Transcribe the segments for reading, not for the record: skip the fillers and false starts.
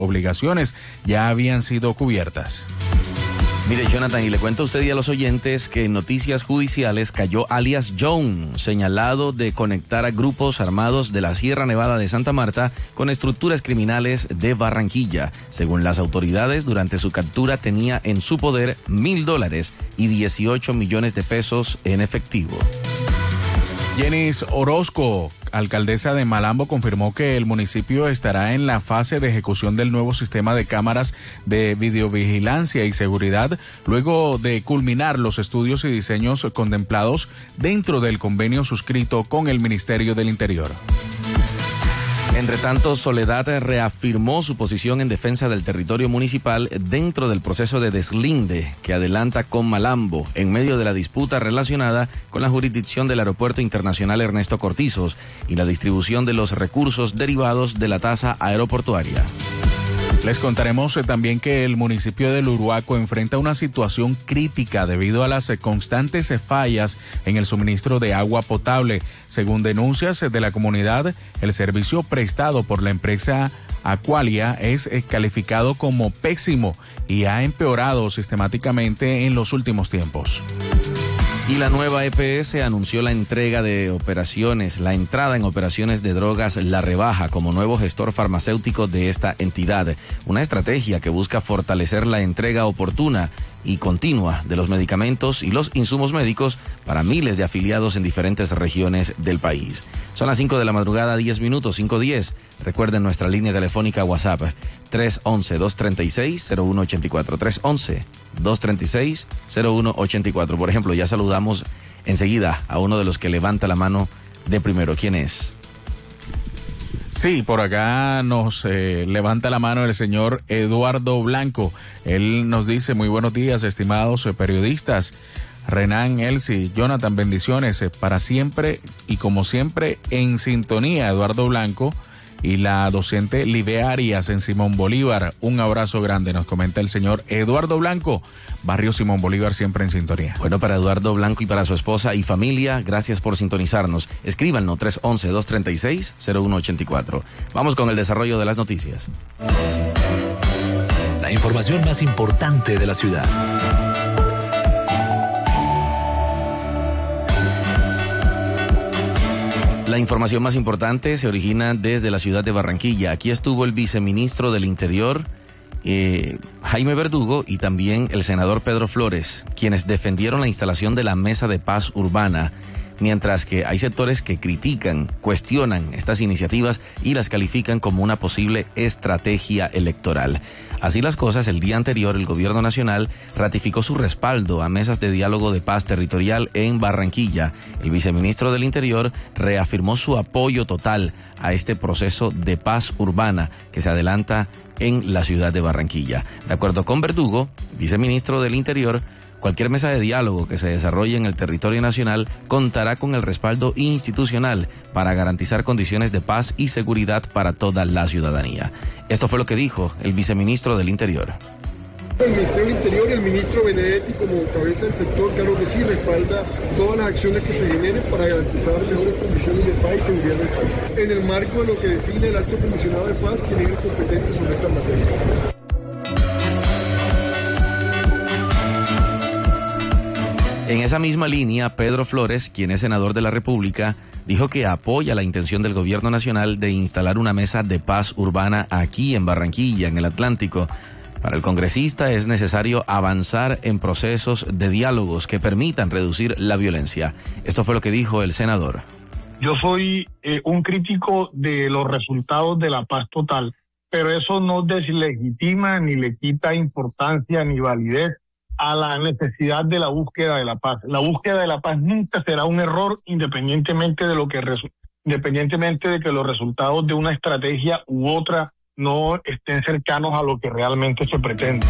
obligaciones ya habían sido cubiertas. Mire, Jonathan, y le cuento a usted y a los oyentes que en noticias judiciales cayó alias John, señalado de conectar a grupos armados de la Sierra Nevada de Santa Marta con estructuras criminales de Barranquilla. Según las autoridades, durante su captura tenía en su poder $1,000 y 18 millones de pesos en efectivo. Yenis Orozco, alcaldesa de Malambo, confirmó que el municipio estará en la fase de ejecución del nuevo sistema de cámaras de videovigilancia y seguridad, luego de culminar los estudios y diseños contemplados dentro del convenio suscrito con el Ministerio del Interior. Entre tanto, Soledad reafirmó su posición en defensa del territorio municipal dentro del proceso de deslinde que adelanta con Malambo en medio de la disputa relacionada con la jurisdicción del Aeropuerto Internacional Ernesto Cortizos y la distribución de los recursos derivados de la tasa aeroportuaria. Les contaremos también que el municipio del Uruaco enfrenta una situación crítica debido a las constantes fallas en el suministro de agua potable. Según denuncias de la comunidad, el servicio prestado por la empresa Aqualia es calificado como pésimo y ha empeorado sistemáticamente en los últimos tiempos. Y la nueva EPS anunció la entrada en operaciones de drogas La Rebaja como nuevo gestor farmacéutico de esta entidad. Una estrategia que busca fortalecer la entrega oportuna y continua de los medicamentos y los insumos médicos para miles de afiliados en diferentes regiones del país. Son las 5 de la madrugada, 10 minutos, 5:10. Recuerden nuestra línea telefónica WhatsApp, 311-236-0184, 311-236-0184. Por ejemplo, ya saludamos enseguida a uno de los que levanta la mano de primero. ¿Quién es? Sí, por acá nos levanta la mano el señor Eduardo Blanco. Él nos dice: muy buenos días, estimados periodistas. Renan, Elsie, Jonathan, bendiciones para siempre y como siempre en sintonía. Eduardo Blanco y la docente Livea Arias en Simón Bolívar. Un abrazo grande, nos comenta el señor Eduardo Blanco, barrio Simón Bolívar, siempre en sintonía. Bueno, para Eduardo Blanco y para su esposa y familia, gracias por sintonizarnos. Escríbanos 311-236-0184. Vamos con el desarrollo de las noticias. La información más importante de la ciudad. La información más importante se origina desde la ciudad de Barranquilla. Aquí estuvo el viceministro del Interior, Jaime Verdugo, y también el senador Pedro Flores, quienes defendieron la instalación de la Mesa de Paz Urbana, mientras que hay sectores que critican, cuestionan estas iniciativas y las califican como una posible estrategia electoral. Así las cosas, el día anterior el gobierno nacional ratificó su respaldo a mesas de diálogo de paz territorial en Barranquilla. El viceministro del Interior reafirmó su apoyo total a este proceso de paz urbana que se adelanta en la ciudad de Barranquilla. De acuerdo con Verdugo, viceministro del Interior, cualquier mesa de diálogo que se desarrolle en el territorio nacional contará con el respaldo institucional para garantizar condiciones de paz y seguridad para toda la ciudadanía. Esto fue lo que dijo el viceministro del Interior. El Ministerio del Interior y el ministro Benedetti, como cabeza del sector, claro que sí, respalda todas las acciones que se generen para garantizar mejores condiciones de paz y seguridad del país. En el marco de lo que define el alto comisionado de paz, quien es el competente sobre estas materias. En esa misma línea, Pedro Flores, quien es senador de la República, dijo que apoya la intención del gobierno nacional de instalar una mesa de paz urbana aquí en Barranquilla, en el Atlántico. Para el congresista es necesario avanzar en procesos de diálogos que permitan reducir la violencia. Esto fue lo que dijo el senador. Yo soy un crítico de los resultados de la paz total, pero eso no deslegitima ni le quita importancia ni validez a la necesidad de la búsqueda de la paz. La búsqueda de la paz nunca será un error, independientemente de que los resultados de una estrategia u otra no estén cercanos a lo que realmente se pretende.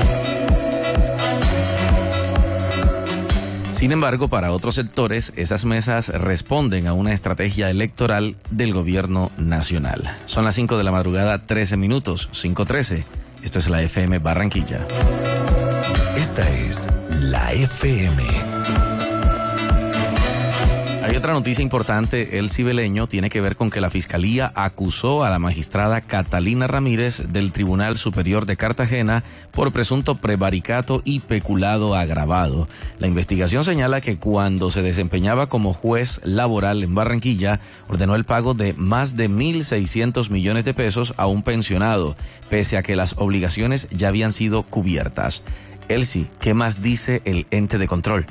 Sin embargo, para otros sectores, esas mesas responden a una estrategia electoral del gobierno nacional. Son las 5 de la madrugada, 13 minutos, 5:13. Esto es la FM Barranquilla. Esta es la FM. Hay otra noticia importante, el cibeleño, tiene que ver con que la Fiscalía acusó a la magistrada Catalina Ramírez del Tribunal Superior de Cartagena por presunto prevaricato y peculado agravado. La investigación señala que cuando se desempeñaba como juez laboral en Barranquilla, ordenó el pago de más de 1.600 millones de pesos a un pensionado, pese a que las obligaciones ya habían sido cubiertas. Elsie, ¿qué más dice el ente de control?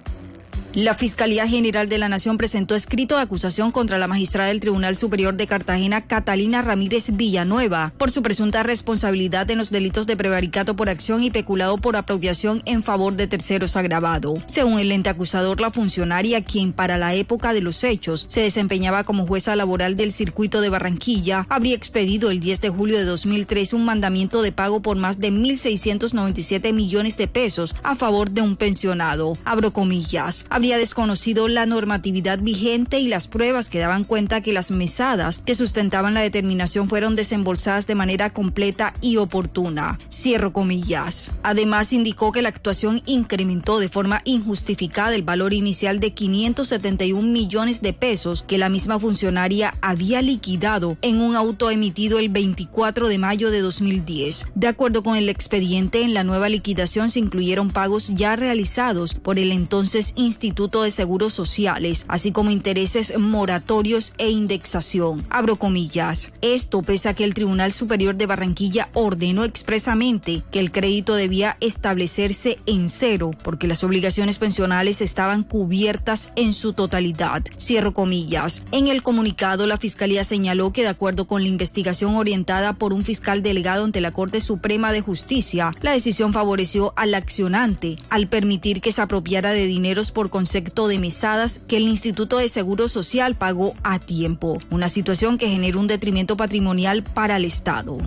La Fiscalía General de la Nación presentó escrito de acusación contra la magistrada del Tribunal Superior de Cartagena, Catalina Ramírez Villanueva, por su presunta responsabilidad en los delitos de prevaricato por acción y peculado por apropiación en favor de terceros agravado. Según el ente acusador, la funcionaria, quien para la época de los hechos se desempeñaba como jueza laboral del circuito de Barranquilla, habría expedido el 10 de julio de 2013 un mandamiento de pago por más de 1.697 millones de pesos a favor de un pensionado. Abro comillas. Había desconocido la normatividad vigente y las pruebas que daban cuenta que las mesadas que sustentaban la determinación fueron desembolsadas de manera completa y oportuna. Cierro comillas. Además, indicó que la actuación incrementó de forma injustificada el valor inicial de 571 millones de pesos que la misma funcionaria había liquidado en un auto emitido el 24 de mayo de 2010. De acuerdo con el expediente, en la nueva liquidación se incluyeron pagos ya realizados por el entonces Instituto de Seguros Sociales, así como intereses moratorios e indexación. Abro comillas. Esto pese a que el Tribunal Superior de Barranquilla ordenó expresamente que el crédito debía establecerse en cero, porque las obligaciones pensionales estaban cubiertas en su totalidad. Cierro comillas. En el comunicado, la Fiscalía señaló que de acuerdo con la investigación orientada por un fiscal delegado ante la Corte Suprema de Justicia, la decisión favoreció al accionante al permitir que se apropiara de dineros por concepto de mesadas que el Instituto de Seguro Social pagó a tiempo, una situación que generó un detrimento patrimonial para el Estado.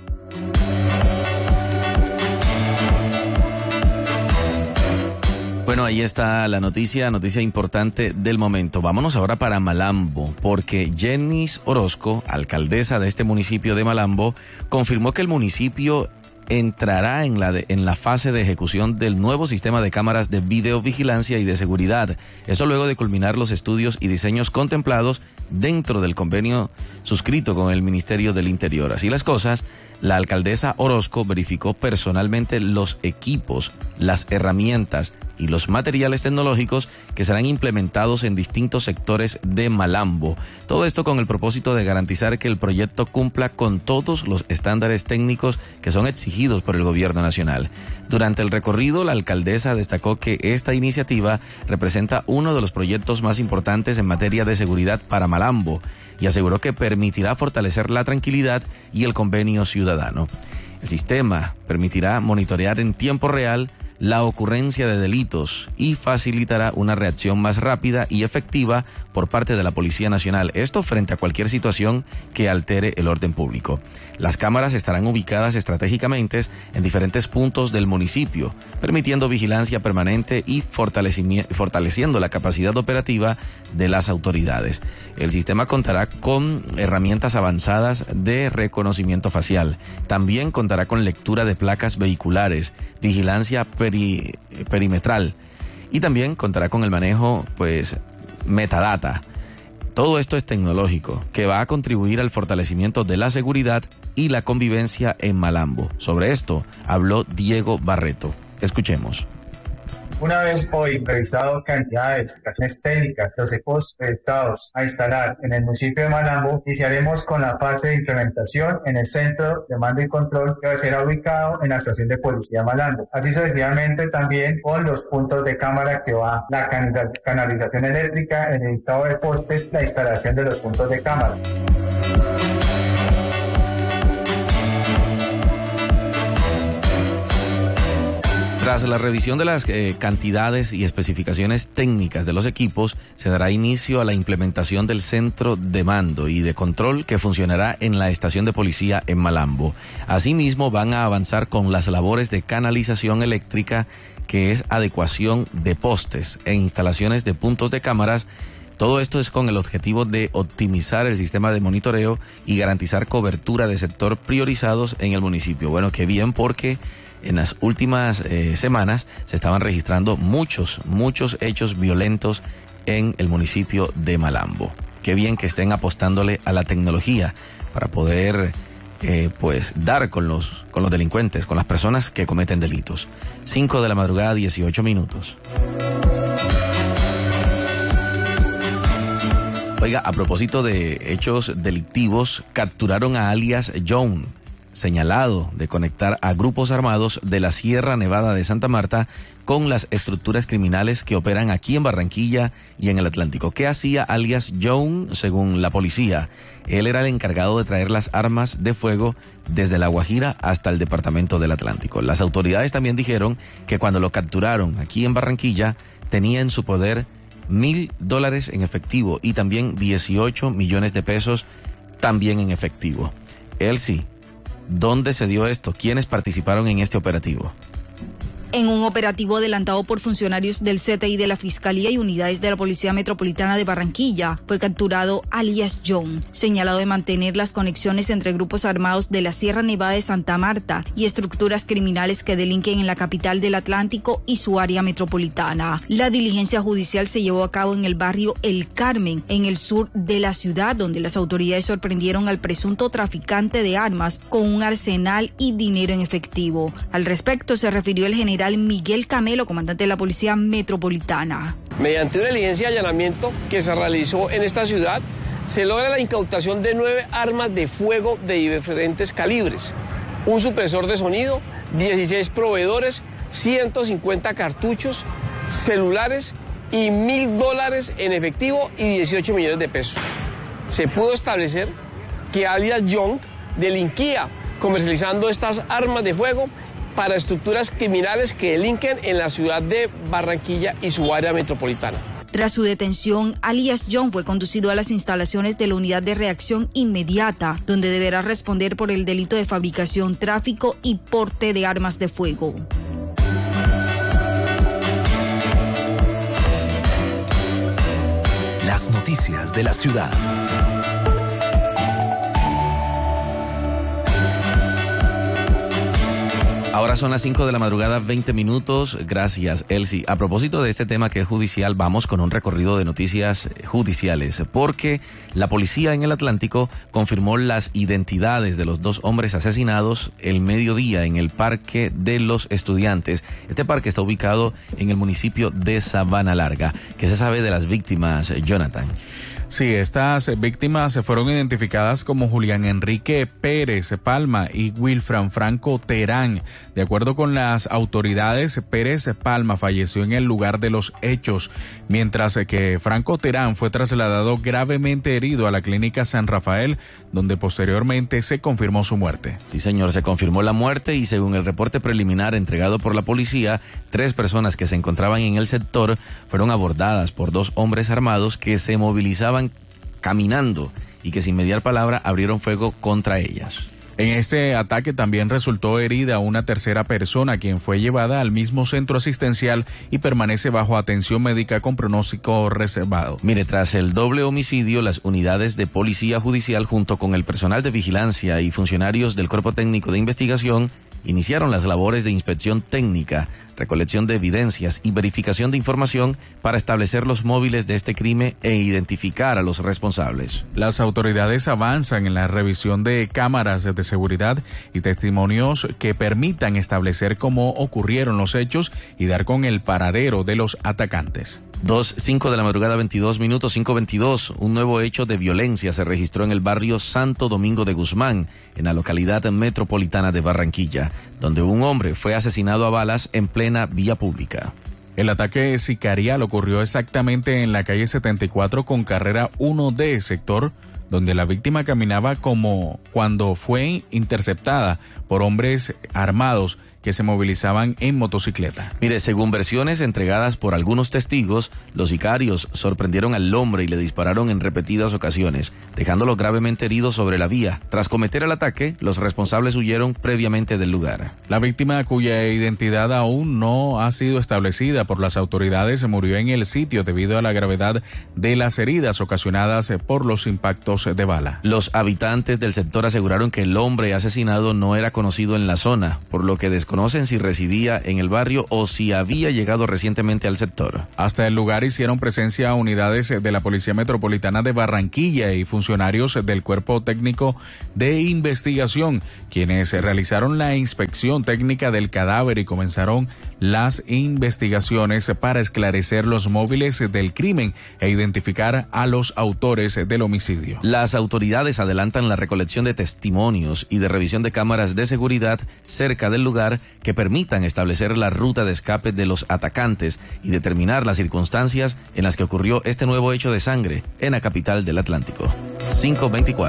Bueno, ahí está la noticia importante del momento. Vámonos ahora para Malambo, porque Jenis Orozco, alcaldesa de este municipio de Malambo, confirmó que el municipio entrará en la fase de ejecución del nuevo sistema de cámaras de videovigilancia y de seguridad. Eso luego de culminar los estudios y diseños contemplados dentro del convenio suscrito con el Ministerio del Interior. Así las cosas, la alcaldesa Orozco verificó personalmente los equipos, las herramientas y los materiales tecnológicos que serán implementados en distintos sectores de Malambo. Todo esto con el propósito de garantizar que el proyecto cumpla con todos los estándares técnicos que son exigidos por el gobierno nacional. Durante el recorrido, la alcaldesa destacó que esta iniciativa representa uno de los proyectos más importantes en materia de seguridad para Malambo y aseguró que permitirá fortalecer la tranquilidad y el convenio ciudadano. El sistema permitirá monitorear en tiempo real la ocurrencia de delitos y facilitará una reacción más rápida y efectiva por parte de la Policía Nacional. Esto frente a cualquier situación que altere el orden público. Las cámaras estarán ubicadas estratégicamente en diferentes puntos del municipio, permitiendo vigilancia permanente y fortaleciendo la capacidad operativa de las autoridades. El sistema contará con herramientas avanzadas de reconocimiento facial. También contará con lectura de placas vehiculares, vigilancia perimetral y también contará con el manejo, metadata. Todo esto es tecnológico, que va a contribuir al fortalecimiento de la seguridad y la convivencia en Malambo. Sobre esto habló Diego Barreto. Escuchemos. Una vez hoy revisado cantidades, especificaciones técnicas, los equipos proyectados a instalar en el municipio de Malambo, iniciaremos con la fase de implementación en el centro de mando y control que va a ser ubicado en la estación de policía Malambo. Así sucesivamente también con los puntos de cámara que va la canalización eléctrica, el editado de postes, la instalación de los puntos de cámara. Tras la revisión de las cantidades y especificaciones técnicas de los equipos, se dará inicio a la implementación del centro de mando y de control que funcionará en la estación de policía en Malambo. Asimismo, van a avanzar con las labores de canalización eléctrica, que es adecuación de postes e instalaciones de puntos de cámaras. Todo esto es con el objetivo de optimizar el sistema de monitoreo y garantizar cobertura de sector priorizados en el municipio. Bueno, qué bien, porque en las últimas semanas se estaban registrando muchos hechos violentos en el municipio de Malambo. Qué bien que estén apostándole a la tecnología para poder pues dar con los delincuentes, con las personas que cometen delitos. 5 de la madrugada, 18 minutos. Oiga, a propósito de hechos delictivos, capturaron a alias John, señalado de conectar a grupos armados de la Sierra Nevada de Santa Marta con las estructuras criminales que operan aquí en Barranquilla y en el Atlántico. ¿Qué hacía alias John? Según la policía, él era el encargado de traer las armas de fuego desde La Guajira hasta el departamento del Atlántico. Las autoridades también dijeron que cuando lo capturaron aquí en Barranquilla, tenía en su poder $1,000 en efectivo y también 18 millones de pesos también en efectivo. Elsie, ¿dónde se dio esto? ¿Quiénes participaron en este operativo? En un operativo adelantado por funcionarios del CTI de la Fiscalía y unidades de la Policía Metropolitana de Barranquilla, fue capturado alias John, señalado de mantener las conexiones entre grupos armados de la Sierra Nevada de Santa Marta y estructuras criminales que delinquen en la capital del Atlántico y su área metropolitana. La diligencia judicial se llevó a cabo en el barrio El Carmen, en el sur de la ciudad, donde las autoridades sorprendieron al presunto traficante de armas con un arsenal y dinero en efectivo. Al respecto se refirió el general Miguel Camelo, comandante de la Policía Metropolitana. Mediante una diligencia de allanamiento que se realizó en esta ciudad, se logra la incautación de 9 armas de fuego de diferentes calibres, un supresor de sonido, 16 proveedores, 150 cartuchos, celulares y $1,000 en efectivo y 18 millones de pesos. Se pudo establecer que alias Young delinquía comercializando estas armas de fuego para estructuras criminales que delinquen en la ciudad de Barranquilla y su área metropolitana. Tras su detención, alias John fue conducido a las instalaciones de la Unidad de Reacción Inmediata, donde deberá responder por el delito de fabricación, tráfico y porte de armas de fuego. Las noticias de la ciudad. Ahora son las 5 de la madrugada, 20 minutos. Gracias, Elsie. A propósito de este tema que es judicial, vamos con un recorrido de noticias judiciales, porque la policía en el Atlántico confirmó las identidades de los 2 hombres asesinados el mediodía en el Parque de los Estudiantes. Este parque está ubicado en el municipio de Sabana Larga. ¿Qué se sabe de las víctimas, Jonathan? Sí, estas víctimas fueron identificadas como Julián Enrique Pérez Palma y Wilfran Franco Terán. De acuerdo con las autoridades, Pérez Palma falleció en el lugar de los hechos, mientras que Franco Terán fue trasladado gravemente herido a la clínica San Rafael, donde posteriormente se confirmó su muerte. Sí, señor, se confirmó la muerte y según el reporte preliminar entregado por la policía, 3 personas que se encontraban en el sector fueron abordadas por 2 hombres armados que se movilizaban caminando y que sin mediar palabra abrieron fuego contra ellas. En este ataque también resultó herida una tercera persona, quien fue llevada al mismo centro asistencial y permanece bajo atención médica con pronóstico reservado. Mire, tras el doble homicidio, las unidades de policía judicial junto con el personal de vigilancia y funcionarios del Cuerpo Técnico de Investigación iniciaron las labores de inspección técnica, recolección de evidencias y verificación de información para establecer los móviles de este crimen e identificar a los responsables. Las autoridades avanzan en la revisión de cámaras de seguridad y testimonios que permitan establecer cómo ocurrieron los hechos y dar con el paradero de los atacantes. 5 de la madrugada, 22 minutos, 5:22. Un nuevo hecho de violencia se registró en el barrio Santo Domingo de Guzmán, en la localidad metropolitana de Barranquilla, donde un hombre fue asesinado a balas en plena vía pública. El ataque sicarial ocurrió exactamente en la calle 74 con carrera 1D, sector donde la víctima caminaba como cuando fue interceptada por hombres armados que se movilizaban en motocicleta. Mire, según versiones entregadas por algunos testigos, los sicarios sorprendieron al hombre y le dispararon en repetidas ocasiones, dejándolo gravemente herido sobre la vía. Tras cometer el ataque, los responsables huyeron previamente del lugar. La víctima, cuya identidad aún no ha sido establecida por las autoridades, murió en el sitio debido a la gravedad de las heridas ocasionadas por los impactos de bala. Los habitantes del sector aseguraron que el hombre asesinado no era conocido en la zona, por lo que desconocían desconocen si residía en el barrio o si había llegado recientemente al sector. Hasta el lugar hicieron presencia unidades de la Policía Metropolitana de Barranquilla y funcionarios del Cuerpo Técnico de Investigación, quienes realizaron la inspección técnica del cadáver y comenzaron las investigaciones para esclarecer los móviles del crimen e identificar a los autores del homicidio. Las autoridades adelantan la recolección de testimonios y de revisión de cámaras de seguridad cerca del lugar que permitan establecer la ruta de escape de los atacantes y determinar las circunstancias en las que ocurrió este nuevo hecho de sangre en la capital del Atlántico. 5:24.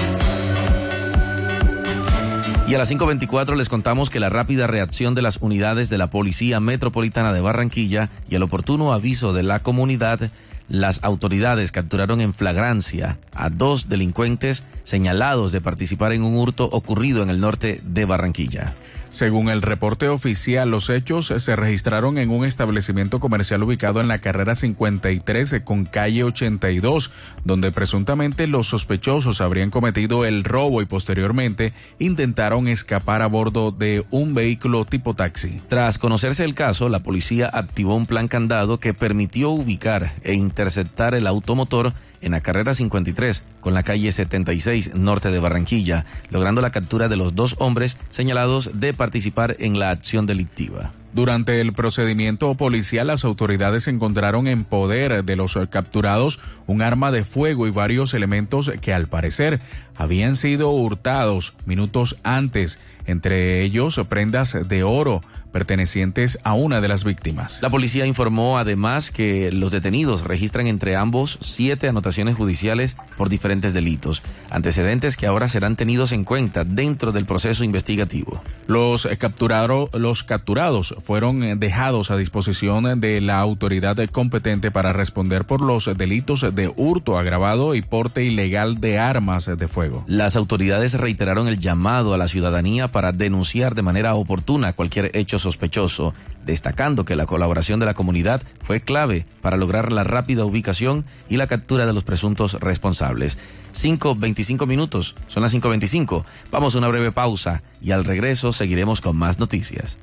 Y a las 5:24 les contamos que la rápida reacción de las unidades de la Policía Metropolitana de Barranquilla y el oportuno aviso de la comunidad, las autoridades capturaron en flagrancia a 2 delincuentes señalados de participar en un hurto ocurrido en el norte de Barranquilla. Según el reporte oficial, los hechos se registraron en un establecimiento comercial ubicado en la carrera 53 con calle 82, donde presuntamente los sospechosos habrían cometido el robo y posteriormente intentaron escapar a bordo de un vehículo tipo taxi. Tras conocerse el caso, la policía activó un plan candado que permitió ubicar e interceptar el automotor en la carrera 53 con la calle 76 norte de Barranquilla, logrando la captura de los 2 hombres señalados de participar en la acción delictiva. Durante el procedimiento policial, las autoridades encontraron en poder de los capturados un arma de fuego y varios elementos que al parecer habían sido hurtados minutos antes, entre ellos prendas de oro pertenecientes a una de las víctimas. La policía informó además que los detenidos registran entre ambos 7 anotaciones judiciales por diferentes delitos, antecedentes que ahora serán tenidos en cuenta dentro del proceso investigativo. Los capturados fueron dejados a disposición de la autoridad competente para responder por los delitos de hurto agravado y porte ilegal de armas de fuego. Las autoridades reiteraron el llamado a la ciudadanía para denunciar de manera oportuna cualquier hecho sospechoso, destacando que la colaboración de la comunidad fue clave para lograr la rápida ubicación y la captura de los presuntos responsables. 5:25 minutos, son las 5:25. Vamos a una breve pausa y al regreso seguiremos con más noticias.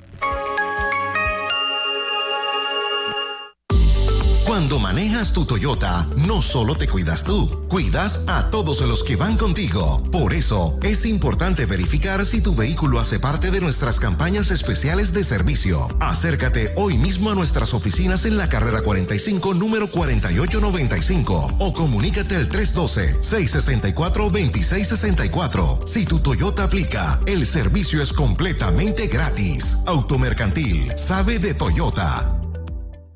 Cuando manejas tu Toyota, no solo te cuidas tú, cuidas a todos los que van contigo. Por eso, es importante verificar si tu vehículo hace parte de nuestras campañas especiales de servicio. Acércate hoy mismo a nuestras oficinas en la carrera 45, número 4895, o comunícate al 312-664-2664. Si tu Toyota aplica, el servicio es completamente gratis. Automercantil, sabe de Toyota.